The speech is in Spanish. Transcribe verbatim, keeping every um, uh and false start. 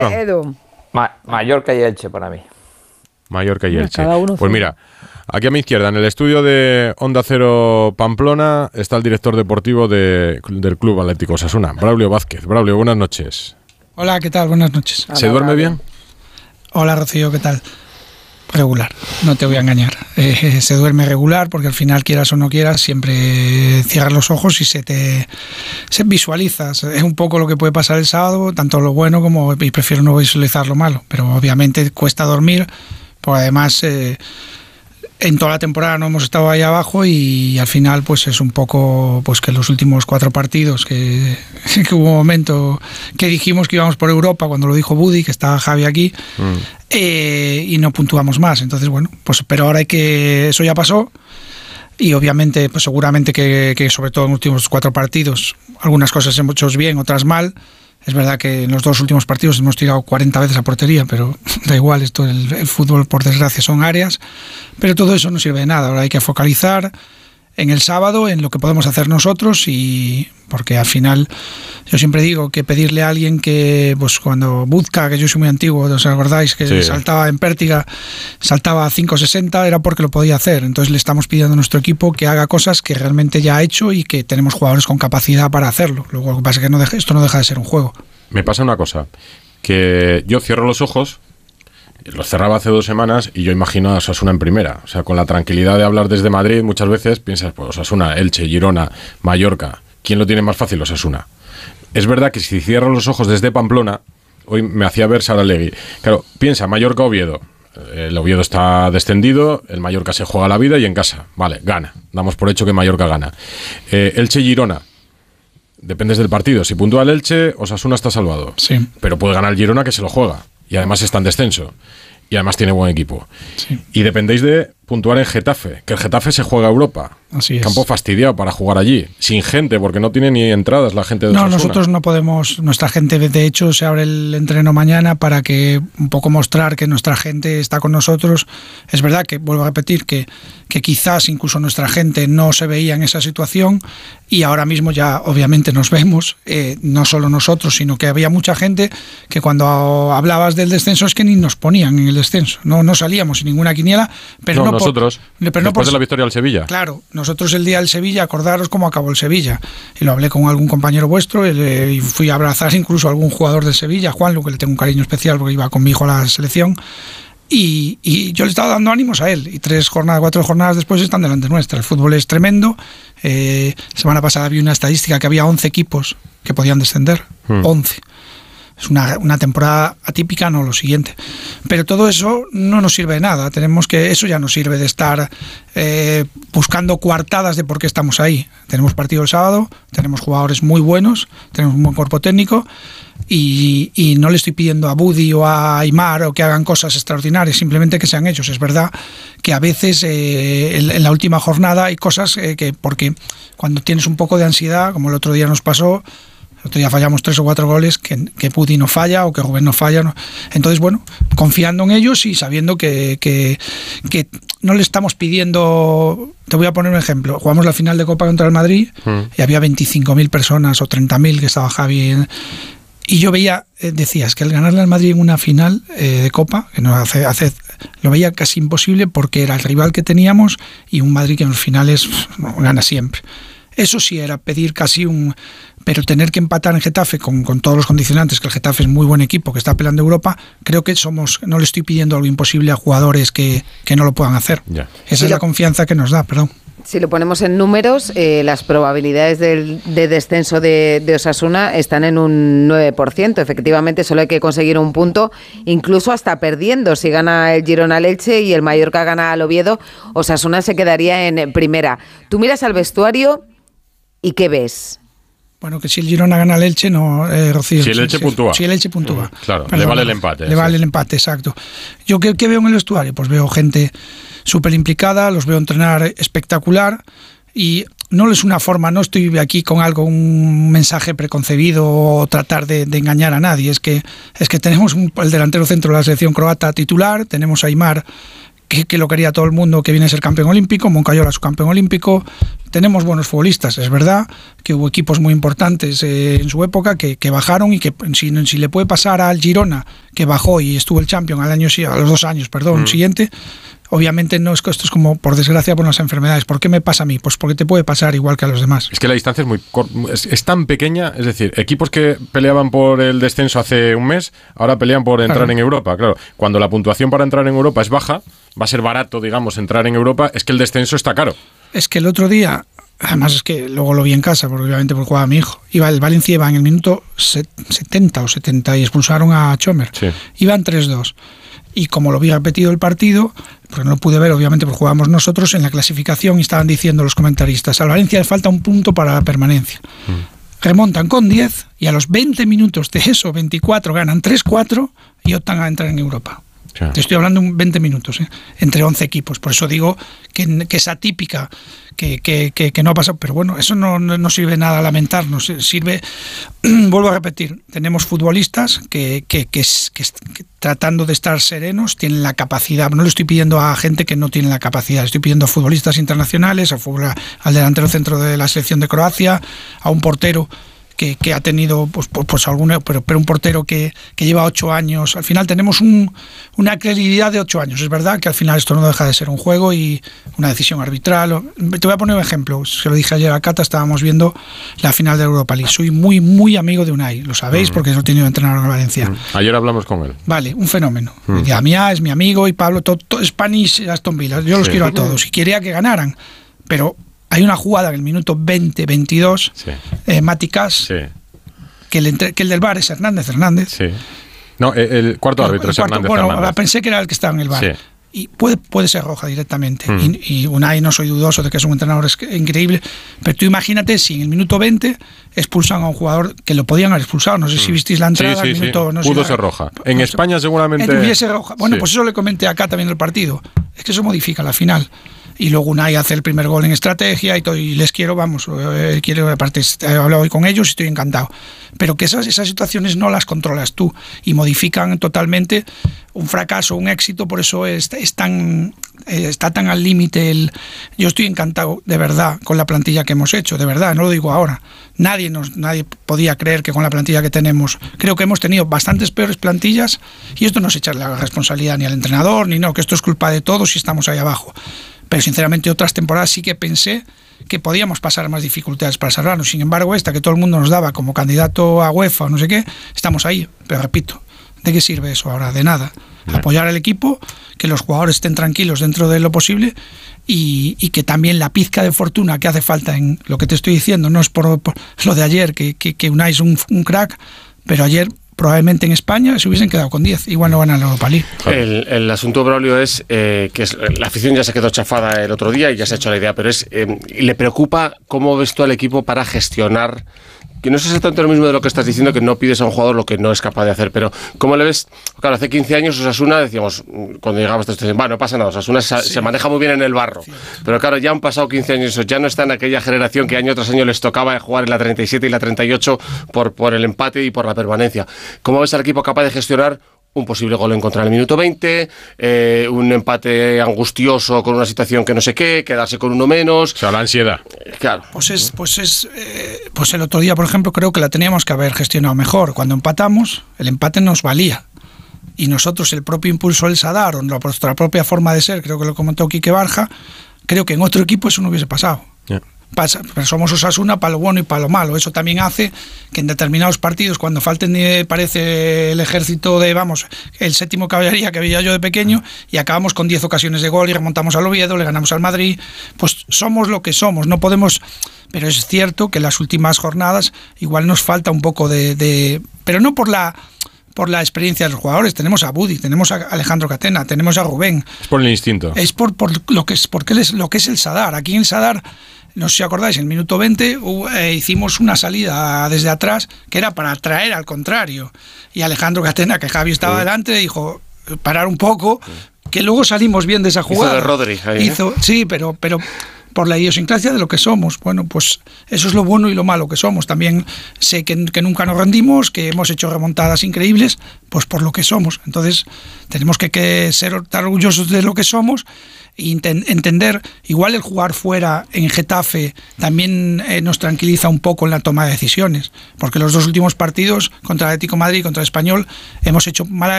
Edu. Ma- Mallorca y Elche para mí. Mallorca y Elche. Cada uno Pues sí. mira, aquí a mi izquierda, en el estudio de Onda Cero Pamplona, está el director deportivo de, del Club Atlético Osasuna, Braulio Vázquez. Braulio, buenas noches. Hola, ¿qué tal? Buenas noches. ¿Se duerme bien? Hola, Rocío, ¿qué tal? Regular, no te voy a engañar. Eh, se duerme regular porque al final, quieras o no quieras, siempre cierras los ojos y se te se visualizas. Es un poco lo que puede pasar el sábado, tanto lo bueno como, y prefiero no visualizar lo malo, pero obviamente cuesta dormir, pues además eh, en toda la temporada no hemos estado ahí abajo y al final pues es un poco pues que los últimos cuatro partidos que, que hubo un momento que dijimos que íbamos por Europa cuando lo dijo Budi, que estaba Javi aquí, mm. eh, y no puntuamos más. Entonces bueno, pues pero ahora hay que, eso ya pasó y obviamente pues seguramente que, que sobre todo en los últimos cuatro partidos algunas cosas hemos hecho bien, otras mal. Es verdad que en los dos últimos partidos hemos tirado cuarenta veces a portería, pero da igual, esto el, el fútbol por desgracia son áreas, pero todo eso no sirve de nada. Ahora hay que focalizar en el sábado, en lo que podemos hacer nosotros, y porque al final yo siempre digo que pedirle a alguien que, pues cuando Buzka, que yo soy muy antiguo, ¿os acordáis? Que sí. saltaba en pértiga, saltaba a cinco sesenta, era porque lo podía hacer. Entonces le estamos pidiendo a nuestro equipo que haga cosas que realmente ya ha hecho y que tenemos jugadores con capacidad para hacerlo. Luego lo que pasa es que no deja, esto no deja de ser un juego. Me pasa una cosa, que yo cierro los ojos, los cerraba hace dos semanas y yo imagino a Osasuna en primera. O sea, con la tranquilidad de hablar desde Madrid, muchas veces piensas, pues Osasuna, Elche, Girona, Mallorca. ¿Quién lo tiene más fácil? Osasuna. Es verdad que si cierro los ojos desde Pamplona, hoy me hacía ver Saralegui. Claro, piensa, Mallorca, Oviedo. El Oviedo está descendido, el Mallorca se juega la vida y en casa. Vale, gana. Damos por hecho que Mallorca gana. Eh, Elche, Girona. Dependes del partido. Si puntúa el Elche, Osasuna está salvado. Sí. Pero puede ganar el Girona, que se lo juega. Y además está en descenso. Y además tiene buen equipo. Sí. Y dependéis de puntuar en Getafe, que el Getafe se juega a Europa. Así es. Campo fastidiado para jugar allí, sin gente, porque no tiene ni entradas la gente de No, Osasuna. nosotros no podemos, nuestra gente, de hecho, se abre el entreno mañana para que un poco mostrar que nuestra gente está con nosotros. Es verdad que, vuelvo a repetir, que, que quizás incluso nuestra gente no se veía en esa situación y ahora mismo ya obviamente nos vemos, eh, no solo nosotros, sino que había mucha gente que cuando hablabas del descenso es que ni nos ponían en el descenso, no, no salíamos sin ninguna quiniela, pero no, no nosotros, por, pero después no por, de la victoria al Sevilla. Claro, nosotros el día del Sevilla, acordaros cómo acabó el Sevilla, y lo hablé con algún compañero vuestro y fui a abrazar incluso a algún jugador del Sevilla, Juan, lo que le tengo un cariño especial porque iba con mi hijo a la selección. Y, y yo le estaba dando ánimos a él y tres jornadas, cuatro jornadas después están delante nuestra. El fútbol es tremendo. Eh, semana pasada vi una estadística que había once equipos que podían descender. Hmm. once. Es una, una temporada atípica, no lo siguiente. Pero todo eso no nos sirve de nada. Tenemos que, eso ya nos sirve de estar eh, buscando coartadas de por qué estamos ahí. Tenemos partido el sábado, tenemos jugadores muy buenos, tenemos un buen cuerpo técnico y, y no le estoy pidiendo a Budi o a Aimar o que hagan cosas extraordinarias, simplemente que sean hechos. Es verdad que a veces eh, en, en la última jornada hay cosas eh, que, porque cuando tienes un poco de ansiedad, como el otro día nos pasó, el otro día fallamos tres o cuatro goles que, que Budi no falla o que Rubén no falla. ¿no? Entonces, bueno, confiando en ellos y sabiendo que, que, que no le estamos pidiendo... Te voy a poner un ejemplo. Jugamos la final de Copa contra el Madrid mm. y había veinticinco mil personas o treinta mil que estaba Javi. Y yo veía, eh, decías que el ganarle al Madrid en una final eh, de Copa, que nos hace, hace, lo veía casi imposible porque era el rival que teníamos y un Madrid que en los finales no, gana siempre. Eso sí era pedir casi un... Pero tener que empatar en Getafe con, con todos los condicionantes, que el Getafe es muy buen equipo, que está peleando Europa, creo que somos no le estoy pidiendo algo imposible a jugadores que, que no lo puedan hacer. Ya. Esa sí, es la confianza que nos da, perdón. Si lo ponemos en números, eh, las probabilidades del, de descenso de, de Osasuna están en un nueve por ciento. Efectivamente, solo hay que conseguir un punto, incluso hasta perdiendo. Si gana el Girona al Elche y el Mallorca gana al Oviedo, Osasuna se quedaría en primera. Tú miras al vestuario y ¿qué ves? Bueno, que si el Girona gana al Elche, no, eh, Rocío. Si el Elche si, puntúa. Si el Elche puntúa. Mm, claro, Perdón, le vale el empate. Le sí. vale el empate, exacto. ¿Yo qué, qué veo en el vestuario? Pues veo gente súper implicada, los veo entrenar espectacular y no es una forma, no estoy aquí con algo, un mensaje preconcebido o tratar de, de engañar a nadie. Es que, es que tenemos un, el delantero centro de la selección croata titular, tenemos a Aimar, que, que lo quería todo el mundo, que viene a ser campeón olímpico. Moncayola su campeón olímpico. Tenemos buenos futbolistas, es verdad que hubo equipos muy importantes eh, en su época que, que bajaron y que si, si le puede pasar al Girona, que bajó y estuvo el champion al año, a los dos años, perdón, mm. siguiente. Obviamente no es que esto es como, por desgracia, por las enfermedades. ¿Por qué me pasa a mí? Pues porque te puede pasar igual que a los demás. Es que la distancia es muy es, es tan pequeña, es decir, equipos que peleaban por el descenso hace un mes, ahora pelean por entrar claro. en Europa. Claro, cuando la puntuación para entrar en Europa es baja, va a ser barato, digamos, entrar en Europa, es que el descenso está caro. Es que el otro día, además es que luego lo vi en casa, porque obviamente porque jugaba mi hijo, iba el Valencia iba en el minuto setenta o setenta y expulsaron a Chomer. Sí. Iban tres dos. Y como lo vi repetido el partido, porque no lo pude ver, obviamente, porque jugábamos nosotros en la clasificación y estaban diciendo los comentaristas, al Valencia le falta un punto para la permanencia. Mm. Remontan con diez y a los veinte minutos de eso, veinticuatro, ganan tres cuatro y optan a entrar en Europa. Claro. Te estoy hablando de veinte minutos, ¿eh? Entre once equipos. Por eso digo que, que es atípica, que, que, que, que no ha pasado. Pero bueno, eso no, no, no sirve nada a lamentarnos. Sirve, vuelvo a repetir, tenemos futbolistas que, que, que, que, que tratando de estar serenos tienen la capacidad. No le estoy pidiendo a gente que no tiene la capacidad. Estoy pidiendo a futbolistas internacionales, a, al delantero centro de la selección de Croacia, a un portero Que, que ha tenido pues, pues alguna, pero, pero un portero que, que lleva ocho años. Al final tenemos un, una credibilidad de ocho años. Es verdad que al final esto no deja de ser un juego y una decisión arbitral. Te voy a poner un ejemplo. Se lo dije ayer a Cata, estábamos viendo la final de Europa League. Soy muy, muy amigo de Unai, lo sabéis, uh-huh. porque lo he tenido entrenador en Valencia. Uh-huh. Ayer hablamos con él. Vale, un fenómeno. Uh-huh. Y a mí es mi amigo y Pablo, todo, todo, Spanish, Aston Villa. Yo los sí. quiero a todos y quería que ganaran. Pero hay una jugada en el minuto veinte veintidós, sí. eh, Mati Cash, sí. que, el, que el del V A R es Hernández Hernández. Sí. No, el cuarto árbitro el, el es cuarto, Hernández bueno, Hernández. Pensé que era el que estaba en el V A R. Sí. Y puede, puede ser roja directamente. Mm. Y, y Unai, no soy dudoso de que es un entrenador increíble, pero tú imagínate si en el minuto veinte expulsan a un jugador que lo podían haber expulsado. No sé si visteis la entrada. Sí, sí, al minuto, sí. No Pudo sé, ser roja. En no, España seguramente... Hubiese roja. Bueno, sí. Pues eso le comenté acá también el partido. Es que eso modifica la final. Y luego Unai hace el primer gol en estrategia y todo, y les quiero, vamos, eh, quiero, aparte he hablado hoy con ellos y estoy encantado. Pero que esas, esas situaciones no las controlas tú y modifican totalmente un fracaso, un éxito, por eso es, es tan, eh, está tan al límite el... Yo estoy encantado, de verdad, con la plantilla que hemos hecho, de verdad, no lo digo ahora. Nadie, nos, nadie podía creer que con la plantilla que tenemos, creo que hemos tenido bastantes peores plantillas, y esto no es echarle la responsabilidad ni al entrenador, ni no, que esto es culpa de todos y estamos ahí abajo. Pero sinceramente otras temporadas sí que pensé que podíamos pasar más dificultades para salvarnos. Sin embargo, esta que todo el mundo nos daba como candidato a UEFA o no sé qué, estamos ahí. Pero repito, ¿de qué sirve eso ahora? De nada. Bien. Apoyar al equipo, que los jugadores estén tranquilos dentro de lo posible y, y que también la pizca de fortuna que hace falta en lo que te estoy diciendo, no es por, por lo de ayer, que, que, que Unai es un, un crack, pero ayer... probablemente en España se hubiesen quedado con diez, igual no van a la Europa League. El, el asunto, Braulio, es eh, que es, la afición ya se quedó chafada el otro día y ya se ha hecho la idea, pero es eh, le preocupa cómo ves tú al equipo para gestionar, que no es exactamente lo mismo de lo que estás diciendo, que no pides a un jugador lo que no es capaz de hacer, pero ¿cómo le ves? Claro, hace quince años Osasuna, decíamos, cuando llegabas a este, bueno, no pasa nada, Osasuna sí. se maneja muy bien en el barro, sí. Pero claro, ya han pasado quince años, ya no está en aquella generación que año tras año les tocaba jugar en la treinta y siete y la treinta y ocho por, por el empate y por la permanencia. ¿Cómo ves al equipo capaz de gestionar un posible gol en contra en el minuto veinte, eh, un empate angustioso con una situación que no sé qué, quedarse con uno menos? O sea, la ansiedad. Claro. Pues es, pues es, eh, pues el otro día, por ejemplo, creo que la teníamos que haber gestionado mejor. Cuando empatamos, el empate nos valía. Y nosotros, el propio impulso del Sadar, o nuestra propia forma de ser, creo que lo comentó Quique Barja, creo que en otro equipo eso no hubiese pasado. Yeah. Pasa, pero somos Osasuna para lo bueno y para lo malo. Eso también hace que en determinados partidos, cuando falten, eh, parece el ejército de, vamos, el séptimo caballería que veía yo de pequeño, y acabamos con diez ocasiones de gol y remontamos al Oviedo, le ganamos al Madrid, pues somos lo que somos, no podemos... Pero es cierto que en las últimas jornadas igual nos falta un poco de... de pero no por la... por la experiencia de los jugadores. Tenemos a Budi, tenemos a Alejandro Catena, tenemos a Rubén. Es por el instinto. Es por, por lo que es porque es lo que es el Sadar. Aquí en el Sadar, no sé si acordáis, en el minuto veinte uh, eh, hicimos una salida desde atrás que era para atraer al contrario. Y Alejandro Catena, que Javi estaba sí. delante, dijo parar un poco, que luego salimos bien de esa jugada. Hizo de Rodri. Ahí, Hizo, ¿eh? Sí, pero... pero por la idiosincrasia de lo que somos. Bueno, pues eso es lo bueno y lo malo que somos. También sé que, que nunca nos rendimos, que hemos hecho remontadas increíbles, pues por lo que somos. Entonces tenemos que, que ser tan orgullosos de lo que somos e entender, igual el jugar fuera en Getafe también eh, nos tranquiliza un poco en la toma de decisiones, porque los dos últimos partidos contra el Atlético de Madrid y contra el Español hemos hecho malas